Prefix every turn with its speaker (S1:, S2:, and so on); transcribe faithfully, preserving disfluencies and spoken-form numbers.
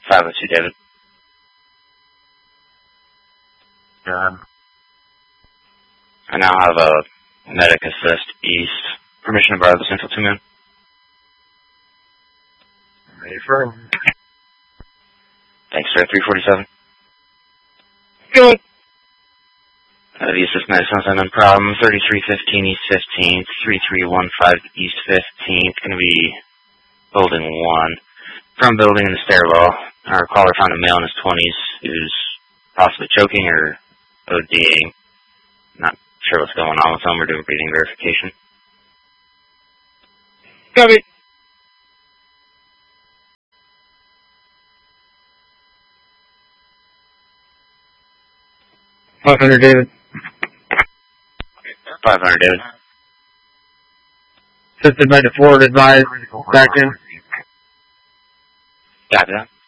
S1: five oh two, David.
S2: Um,
S1: I now have a medic assist east. Permission to borrow the Central two man.
S2: ready for him.
S1: Thanks, sir. three forty-seven.
S2: Good.
S1: Uh, the assist medic sounds no problem. thirty-three fifteen East fifteenth. three three one five East fifteenth. Going to be building one. From building in the stairwell, our caller found a male in his twenties who's possibly choking or ODing. Not sure what's going on with him. We're doing breathing verification.
S2: Copy. five hundred, David.
S1: five hundred, David.
S2: Assisted by the forward advised. Back in.
S1: Got that.